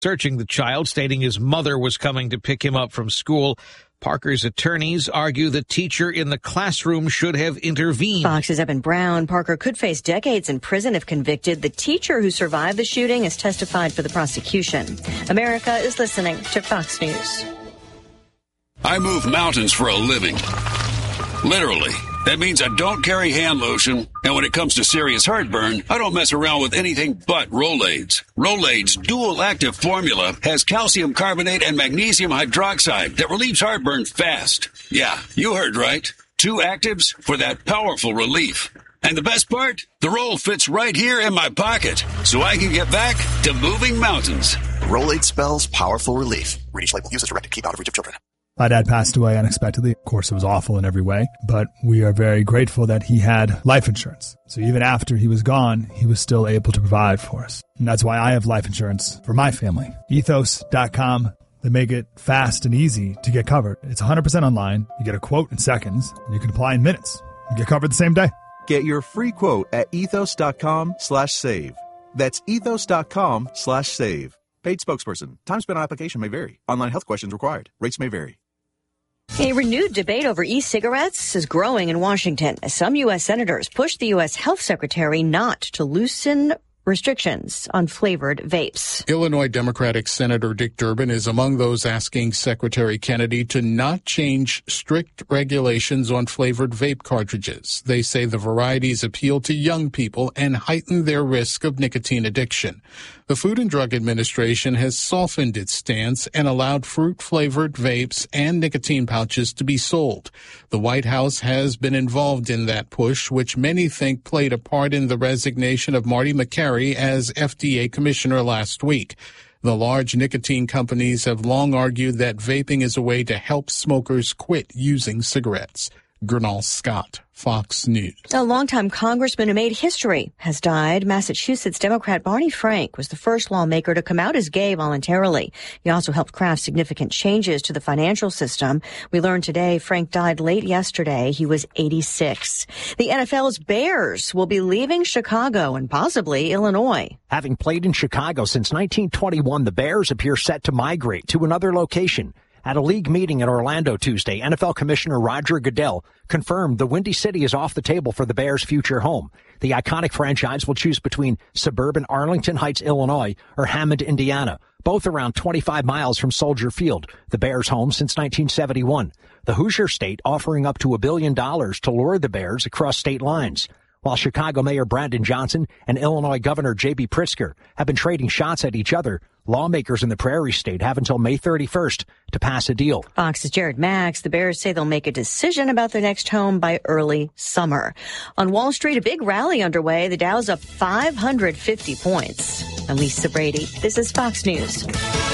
searching the child, stating his mother was coming to pick him up from school. Parker's attorneys argue the teacher in the classroom should have intervened. Fox's Evan Brown. Parker could face decades in prison if convicted. The teacher who survived the shooting has testified for the prosecution. America is listening to Fox News. I move mountains for a living. Literally. That means I don't carry hand lotion, and when it comes to serious heartburn, I don't mess around with anything but Rolaids. Rolaids' dual-active formula has calcium carbonate and magnesium hydroxide that relieves heartburn fast. Yeah, you heard right. 2 actives for that powerful relief. And the best part? The roll fits right here in my pocket, so I can get back to moving mountains. Rolaids spells powerful relief. Read each label. Use as directed. Keep out of reach of children. My dad passed away unexpectedly. Of course, it was awful in every way, but we are very grateful that he had life insurance. So even after he was gone, he was still able to provide for us. And that's why I have life insurance for my family. Ethos.com. They make it fast and easy to get covered. It's 100% online. You get a quote in seconds, and you can apply in minutes. You get covered the same day. Get your free quote at ethos.com/save. That's ethos.com/save. Paid spokesperson. Time spent on application may vary. Online health questions required. Rates may vary. A renewed debate over e-cigarettes is growing in Washington as some U.S. senators push the U.S. Health Secretary not to loosen restrictions on flavored vapes. Illinois Democratic Senator Dick Durbin is among those asking Secretary Kennedy to not change strict regulations on flavored vape cartridges. They say the varieties appeal to young people and heighten their risk of nicotine addiction. The Food and Drug Administration has softened its stance and allowed fruit-flavored vapes and nicotine pouches to be sold. The White House has been involved in that push, which many think played a part in the resignation of Marty McCary as FDA commissioner last week. The large nicotine companies have long argued that vaping is a way to help smokers quit using cigarettes. Gernal Scott, Fox News. A longtime congressman who made history has died. Massachusetts Democrat Barney Frank was the first lawmaker to come out as gay voluntarily. He also helped craft significant changes to the financial system. We learned today Frank died late yesterday. He was 86. The NFL's Bears will be leaving Chicago and possibly Illinois. Having played in Chicago since 1921, the Bears appear set to migrate to another location. At a league meeting in Orlando Tuesday, NFL Commissioner Roger Goodell confirmed the Windy City is off the table for the Bears' future home. The iconic franchise will choose between suburban Arlington Heights, Illinois, or Hammond, Indiana, both around 25 miles from Soldier Field, the Bears' home since 1971. The Hoosier State offering up to $1 billion to lure the Bears across state lines. While Chicago Mayor Brandon Johnson and Illinois Governor J.B. Pritzker have been trading shots at each other, lawmakers in the Prairie State have until May 31st to pass a deal. Fox's Jared Max. The Bears say they'll make a decision about their next home by early summer. On Wall Street, a big rally underway. The Dow's up 550 points. I'm Lisa Brady. This is Fox News.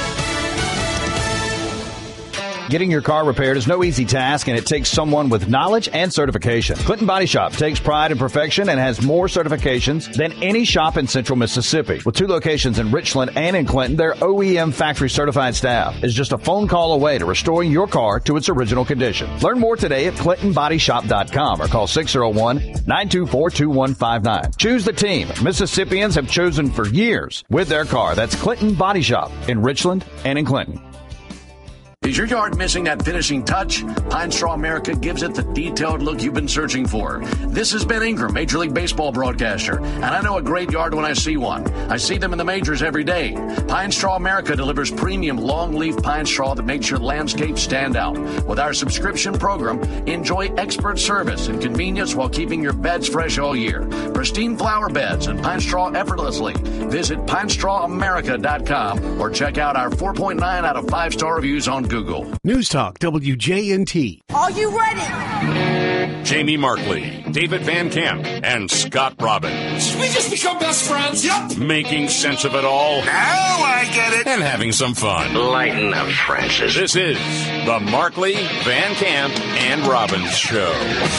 Getting your car repaired is no easy task, and it takes someone with knowledge and certification. Clinton Body Shop takes pride in perfection and has more certifications than any shop in Central Mississippi. With 2 locations in Richland and in Clinton, their OEM factory certified staff is just a phone call away to restoring your car to its original condition. Learn more today at ClintonBodyShop.com or call 601-924-2159. Choose the team Mississippians have chosen for years with their car. That's Clinton Body Shop in Richland and in Clinton. Is your yard missing that finishing touch? Pine Straw America gives it the detailed look you've been searching for. This is Ben Ingram, Major League Baseball broadcaster, and I know a great yard when I see one. I see them in the majors every day. Pine Straw America delivers premium long-leaf pine straw that makes your landscape stand out. With our subscription program, enjoy expert service and convenience while keeping your beds fresh all year. Pristine flower beds and pine straw effortlessly. Visit PineStrawAmerica.com or check out our 4.9 out of 5-star reviews on Google. News Talk WJNT. Are you ready? Jamie Markley, David Van Camp, and Scott Robbins. We just become best friends. Yep. Making sense of it all. Now I get it. And having some fun. Lighten up, Francis. This is the Markley, Van Camp, and Robbins Show.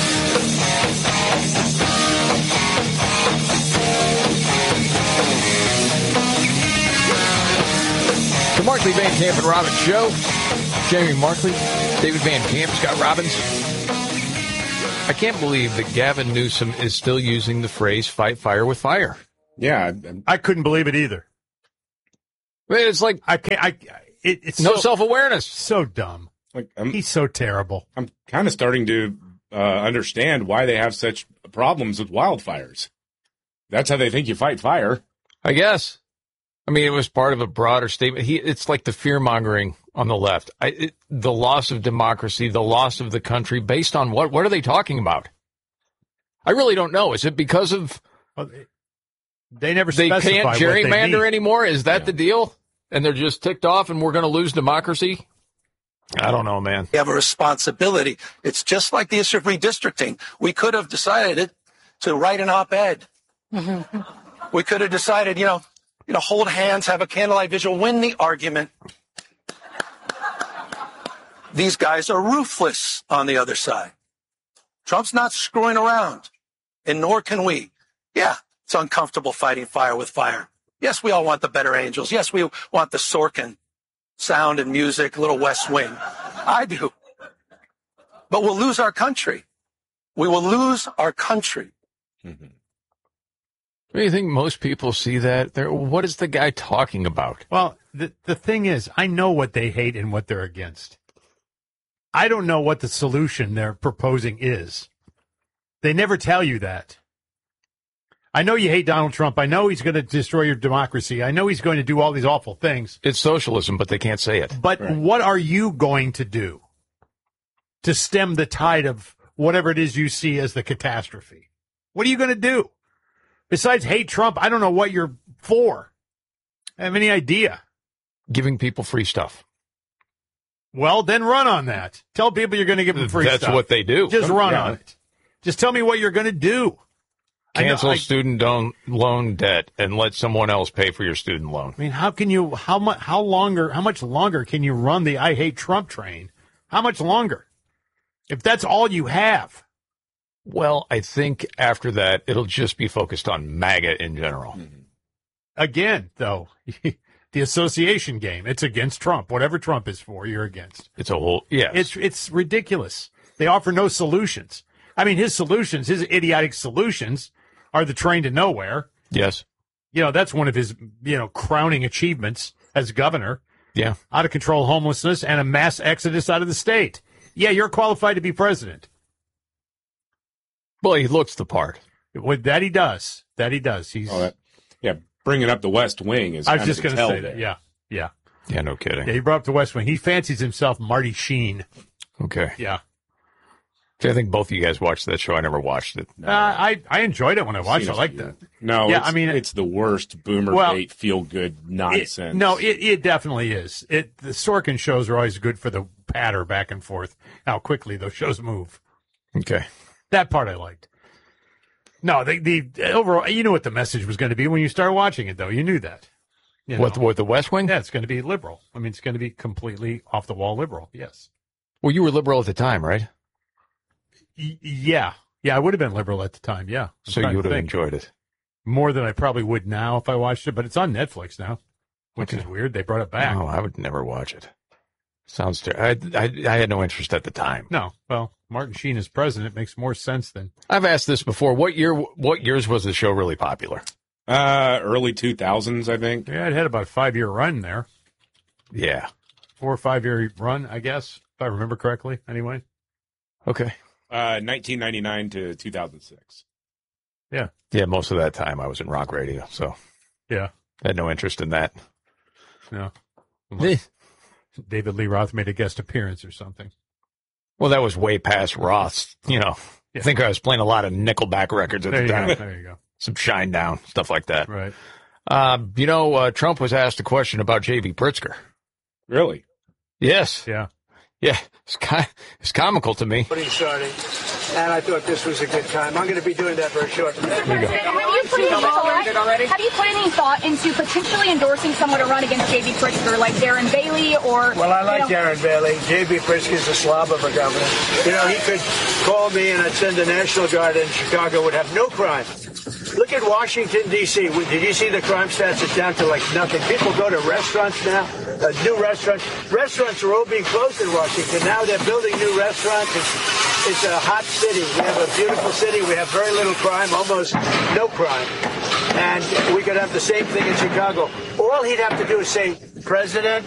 The Markley, Van Camp, and Robbins Show. Jamie Markley, David Van Camp, Scott Robbins. I can't believe that Gavin Newsom is still using the phrase fight fire with fire. Yeah. I couldn't believe it either. I mean, it's like it's no self-awareness. So dumb. Like he's so terrible. I'm kind of starting to understand why they have such problems with wildfires. That's how they think you fight fire. I guess. I mean, it was part of a broader statement. It's like the fear-mongering on the left. The loss of democracy, the loss of the country, based on what? What are they talking about? I really don't know. Is it because of they never they specify can't what they gerrymander mean. anymore? Is that the deal? And they're just ticked off and we're going to lose democracy? I don't know, man. We have a responsibility. It's just like the issue of redistricting. We could have decided to write an op-ed. We could have decided, hold hands, have a candlelight vigil, win the argument. These guys are ruthless on the other side. Trump's not screwing around, and nor can we. Yeah, it's uncomfortable fighting fire with fire. Yes, we all want the better angels. Yes, we want the Sorkin sound and music, little West Wing. I do. But we'll lose our country. We will lose our country. Mm-hmm. Do you think most people see that? What is the guy talking about? Well, the thing is, I know what they hate and what they're against. I don't know what the solution they're proposing is. They never tell you that. I know you hate Donald Trump. I know he's going to destroy your democracy. I know he's going to do all these awful things. It's socialism, but they can't say it. But what are you going to do to stem the tide of whatever it is you see as the catastrophe? What are you going to do? Besides hate Trump, I don't know what you're for. I have any idea. Giving people free stuff. Well, then run on that. Tell people you're going to give them free stuff. That's what they do. Just run on it. Just tell me what you're going to do. Cancel student loan debt and let someone else pay for your student loan. I mean, how much longer can you run the I hate Trump train? How much longer? If that's all you have. Well, I think after that, it'll just be focused on MAGA in general. Mm-hmm. Again, though, the association game, it's against Trump. Whatever Trump is for, you're against. It's a whole, yes. It's ridiculous. They offer no solutions. I mean, his idiotic solutions are the train to nowhere. Yes. That's one of his, crowning achievements as governor. Yeah. Out of control homelessness and a mass exodus out of the state. Yeah, you're qualified to be president. Well, he looks the part. That he does. He's bringing up the West Wing is. I was just going to say that. Yeah. Yeah, no kidding. Yeah, he brought up the West Wing. He fancies himself Marty Sheen. Okay. Yeah. I think both of you guys watched that show. I never watched it. No. I enjoyed it when I watched it. I liked it. No, yeah, it's the worst boomer bait feel good nonsense. It definitely is. The Sorkin shows are always good for the patter back and forth. How quickly those shows move. Okay. That part I liked. No, the overall, you knew what the message was going to be when you started watching it, though. You knew that. What, the West Wing? Yeah, it's going to be liberal. I mean, it's going to be completely off-the-wall liberal, yes. Well, you were liberal at the time, right? Yeah. Yeah, I would have been liberal at the time, yeah. So you would have enjoyed it. More than I probably would now if I watched it, but it's on Netflix now, which is weird. They brought it back. No, I would never watch it. Sounds terrible. I had no interest at the time. No, well, Martin Sheen as president makes more sense than. I've asked this before. What years was the show really popular? Early 2000s, I think. Yeah, it had about a 5-year run there. Yeah. 4 or 5 year run, I guess, if I remember correctly, anyway. Okay. 1999 to 2006. Yeah. Yeah, most of that time I was in rock radio, so. Yeah. I had no interest in that. No. David Lee Roth made a guest appearance or something. Well, that was way past Roth's, Yeah. I think I was playing a lot of Nickelback records at the time. There you go. Some Shinedown, stuff like that. Right. Trump was asked a question about J.B. Pritzker. Really? Yes. Yeah. Yeah. It's comical to me. What are you starting? And I thought this was a good time. I'm going to be doing that very shortly. There you go. Have you put any thought into potentially endorsing someone to run against J.B. Pritzker, like Darren Bailey or... Well, I like Darren Bailey. J.B. Pritzker's a slob of a governor. He could call me and I'd send the National Guard in Chicago, would have no crime. Look at Washington, D.C. Did you see the crime stats? It's down to like nothing. People go to restaurants now, new restaurants. Restaurants are all being closed in Washington. Now they're building new restaurants. It's a hot city. We have a beautiful city. We have very little crime, almost no crime. And we could have the same thing in Chicago. all he'd have to do is say, President,